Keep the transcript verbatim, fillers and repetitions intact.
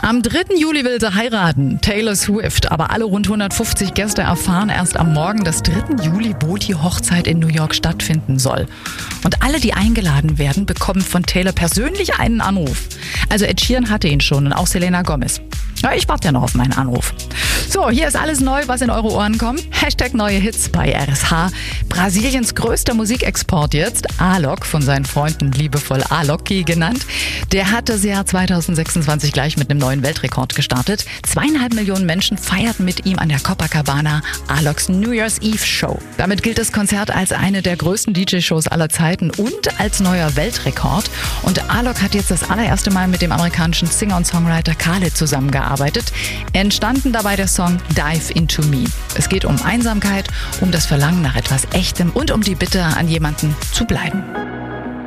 Am dritten Juli will sie heiraten, Taylor Swift. Aber alle rund hundertfünfzig Gäste erfahren erst am Morgen des dritten Juli, wo die Hochzeit in New York stattfinden soll. Und alle, die eingeladen werden, bekommen von Taylor persönlich einen Anruf. Also Ed Sheeran hatte ihn schon und auch Selena Gomez. Ja, ich warte ja noch auf meinen Anruf. So, hier ist alles neu, was in eure Ohren kommt. Hashtag neue Hits bei R S H. Brasiliens größter Musikexport jetzt, Alok, von seinen Freunden liebevoll Aloki genannt. Der hat das Jahr zweitausendsechsundzwanzig gleich mit einem neuen Weltrekord gestartet. Zweieinhalb Millionen Menschen feierten mit ihm an der Copacabana Aloks New Year's Eve Show. Damit gilt das Konzert als eine der größten D J-Shows aller Zeiten und als neuer Weltrekord. Und Alok hat jetzt das allererste Mal mit dem amerikanischen Singer und Songwriter Khaled zusammengearbeitet. Entstanden dabei der Song Dive Into Me. Es geht um Einsamkeit, um das Verlangen nach etwas Echtem und um die Bitte an jemanden zu bleiben.